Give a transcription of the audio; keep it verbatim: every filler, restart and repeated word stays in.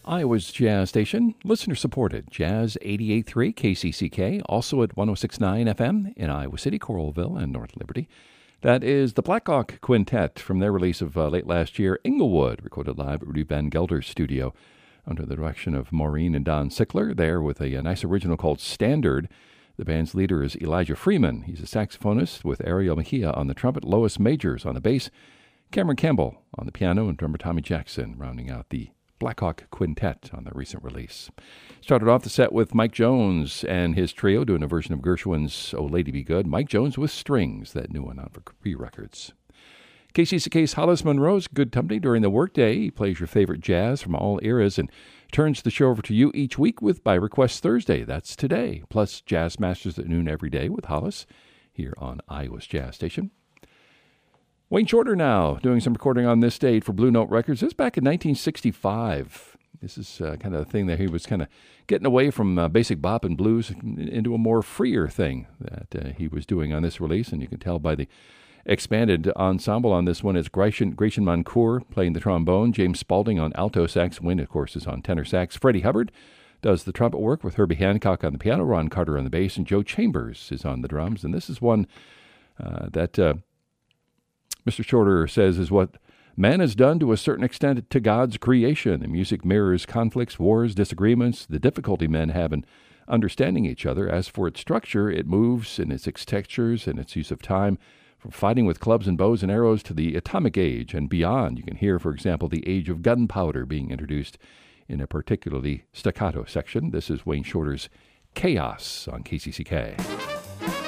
Iowa's Jazz Station, listener-supported, Jazz eighty-eight point three K C C K, also at one oh six point nine F M in Iowa City, Coralville, and North Liberty. That is the Blackhawk Quintet from their release of uh, late last year, Inglewood, recorded live at Rudy Van Gelder's studio under the direction of Maureen and Don Sickler, there with a, a nice original called Standard. The band's leader is Elijah Freeman. He's a saxophonist with Ariel Mejia on the trumpet, Lois Majors on the bass, Cameron Campbell on the piano, and drummer Tommy Jackson rounding out the Blackhawk Quintet on the recent release. Started off the set with Mike Jones and his trio doing a version of Gershwin's Oh Lady Be Good. Mike Jones with strings, that new one out for Capri Records. K C C K's Hollis Monroe's good company during the workday. He plays your favorite jazz from all eras and turns the show over to you each week with By Request Thursday. That's today. Plus Jazz Masters at noon every day with Hollis here on Iowa's Jazz Station. Wayne Shorter now, doing some recording on this date for Blue Note Records. This is back in nineteen sixty-five. This is uh, kind of the thing that he was kind of getting away from uh, basic bop and blues into a more freer thing that uh, he was doing on this release. And you can tell by the expanded ensemble on this one. It's Gratian, Gratian Moncour playing the trombone, James Spaulding on alto sax. Wayne, of course, is on tenor sax. Freddie Hubbard does the trumpet work with Herbie Hancock on the piano, Ron Carter on the bass, and Joe Chambers is on the drums. And this is one uh, that... Uh, Mister Shorter says is what man has done to a certain extent to God's creation. And music mirrors conflicts, wars, disagreements, the difficulty men have in understanding each other. As for its structure, it moves in its textures and its use of time, from fighting with clubs and bows and arrows to the atomic age and beyond. You can hear, for example, the age of gunpowder being introduced in a particularly staccato section. This is Wayne Shorter's Chaos on K C C K.